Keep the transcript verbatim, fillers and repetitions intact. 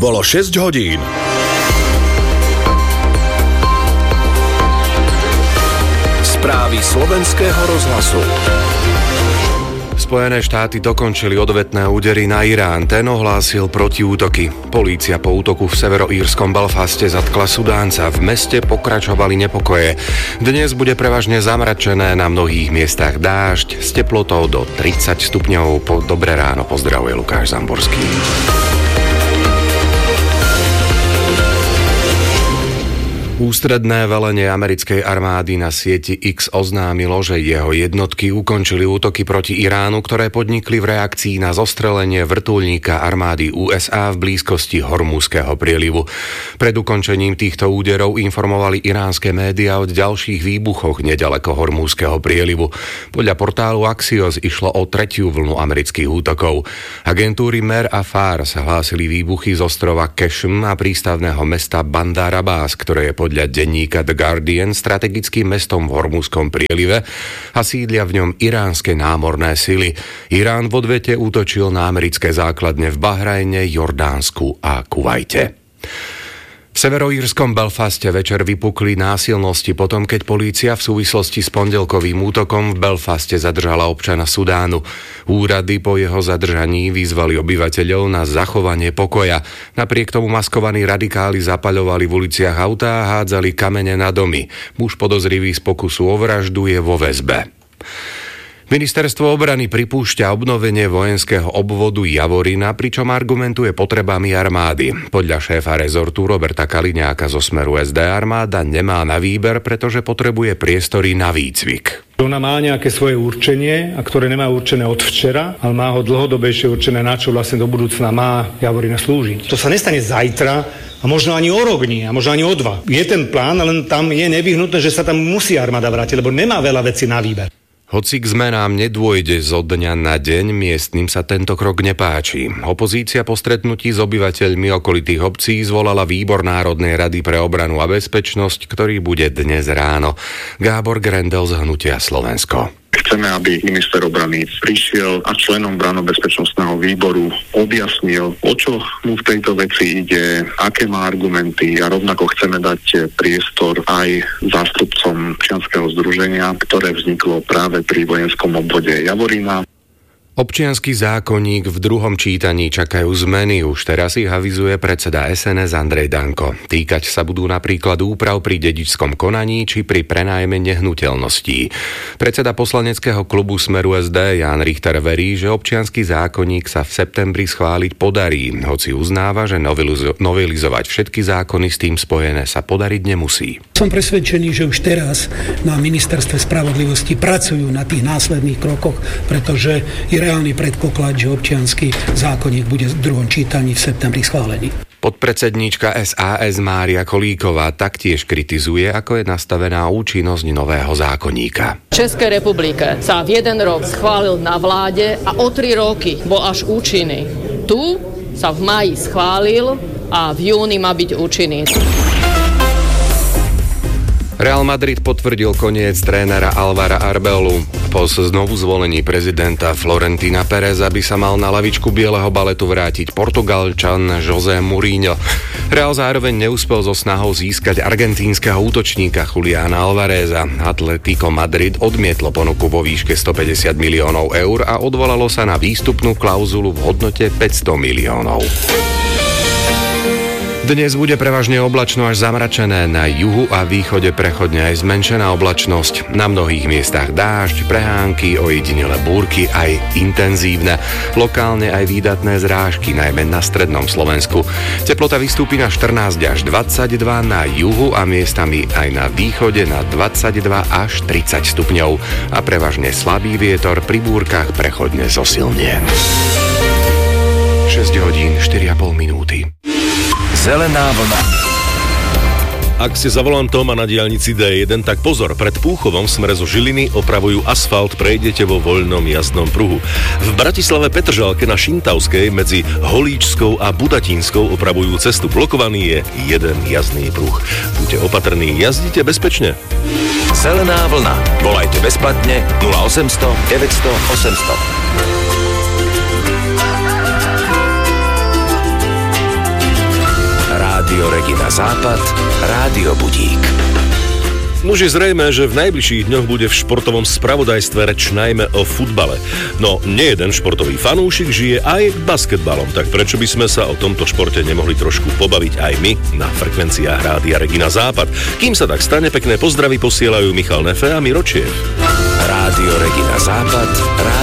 Bolo šesť hodín. Správy slovenského rozhlasu. Spojené štáty dokončili odvetné údery na Irán. Ten ohlásil protiútoky. Polícia po útoku v severoírskom Belfaste zatkla Sudánca. V meste pokračovali nepokoje. Dnes bude prevažne zamračené, na mnohých miestach dážď s teplotou do tridsať stupňov. Po dobré ráno pozdravuje Lukáš Zamborský. Ústredné velenie americkej armády na sieti X oznámilo, že jeho jednotky ukončili útoky proti Iránu, ktoré podnikli v reakcii na zostrelenie vrtuľníka armády ú es á v blízkosti Hormúzskeho prielivu. Pred ukončením týchto úderov informovali iránske médiá o ďalších výbuchoch neďaleko Hormúzskeho prielivu. Podľa portálu Axios išlo o tretiu vlnu amerických útokov. Agentúry Mer a Fars hlásili výbuchy z ostrova Qeshm a prístavného mesta Bandar Abbas, ktoré je podľa denníka The Guardian strategickým mestom v Hormúzskom prielive a sídlia v ňom iránske námorné sily. Irán v odvete útočil na americké základne v Bahrajne, Jordánsku a Kuvajte. V severoírskom Belfaste večer vypukli násilnosti potom, keď polícia v súvislosti s pondelkovým útokom v Belfaste zadržala občana Sudánu. Úrady po jeho zadržaní vyzvali obyvateľov na zachovanie pokoja. Napriek tomu maskovaní radikáli zapaľovali v uliciach autá a hádzali kamene na domy. Muž podozrivý z pokusu o vraždu je vo väzbe. Ministerstvo obrany pripúšťa obnovenie vojenského obvodu Javorina, pričom argumentuje potrebami armády. Podľa šéfa rezortu Roberta Kaliňáka zo Smeru es dé armáda nemá na výber, pretože potrebuje priestory na výcvik. Ona má nejaké svoje určenie, a ktoré nemá určené od včera, ale má ho dlhodobejšie určené, na čo vlastne do budúcna má Javorina slúžiť. To sa nestane zajtra, a možno ani o rok nie, a možno ani o dva. Je ten plán, len tam je nevyhnutné, že sa tam musí armáda vrátiť, lebo nemá veľa vecí na výber. Hoci k zmenám nedôjde zo dňa na deň, miestnym sa tento krok nepáči. Opozícia po stretnutí s obyvateľmi okolitých obcí zvolala výbor Národnej rady pre obranu a bezpečnosť, ktorý bude dnes ráno. Gábor Grendel z Hnutia Slovensko. Chceme, aby minister obrany prišiel a členom branno-bezpečnostného výboru objasnil, o čo mu v tejto veci ide, aké má argumenty, a rovnako chceme dať priestor aj zástupcom občianskeho združenia, ktoré vzniklo práve pri vojenskom obvode Javorina. Občiansky zákonník v druhom čítaní čakajú zmeny. Už teraz ich avizuje predseda es en es Andrej Danko. Týkať sa budú napríklad úprav pri dedičskom konaní či pri prenájme nehnuteľností. Predseda poslaneckého klubu Smeru es dé Ján Richter verí, že občiansky zákonník sa v septembri schváliť podarí, hoci uznáva, že novelizo- novelizovať všetky zákony s tým spojené sa podariť nemusí. Som presvedčený, že už teraz na ministerstve spravodlivosti pracujú na tých následných krokoch, pretože je reálny predpoklad, že občiansky zákonník bude v druhom čítaní v septembri schválený. Podpredsedníčka es a es Mária Kolíková taktiež kritizuje, ako je nastavená účinnosť nového zákonníka. V Českej republike sa v jeden rok schválil na vláde a o tri roky bol až účinný. Tu sa v máji schválil a v júni má byť účinný. Real Madrid potvrdil koniec trénera Alvara Arbelu. Po znovu zvolení prezidenta Florentina Pereza by sa mal na lavičku bieleho baletu vrátiť Portugalčan José Mourinho. Real zároveň neúspel so snahou získať argentínskeho útočníka Juliana Alvareza. Atletico Madrid odmietlo ponuku vo výške stopäťdesiat miliónov eur a odvolalo sa na výstupnú klauzulu v hodnote päťsto miliónov. Dnes bude prevažne oblačno až zamračené, na juhu a východe prechodne aj zmenšená oblačnosť. Na mnohých miestach dážď, prehánky, ojedinele búrky aj intenzívne. Lokálne aj výdatné zrážky, najmä na strednom Slovensku. Teplota vystúpi na štrnásť až dvadsaťdva, na juhu a miestami aj na východe na dvadsaťdva až tridsať stupňov a prevažne slabý vietor, pri búrkach prechodne zosilnie. šesť hodín štyri a pol minúty. Zelená vlna. Ak ste za volantom a na diaľnici dé jeden, tak pozor, pred Púchovom smere zo Žiliny opravujú asfalt, prejdete vo voľnom jazdnom pruhu. V Bratislave Petržalke na Šintavskej medzi Holíčskou a Budatínskou opravujú cestu. Blokovaný je jeden jazdný pruh. Buďte opatrní, jazdite bezpečne. Zelená vlna. Volajte bezplatne nula osemsto deväťsto osemsto. Rádio Regina Západ, Rádio Budík. Už je zrejme, že v najbližších dňoch bude v športovom spravodajstve reč najmä o futbale. No, nie jeden športový fanúšik žije aj basketbalom, tak prečo by sme sa o tomto športe nemohli trošku pobaviť aj my na frekvenciách Rádia Regina Západ. Kým sa tak stane, pekné pozdravy posielajú Michal Nefe a Miro Čiev. Rádio Regina Západ, Rádio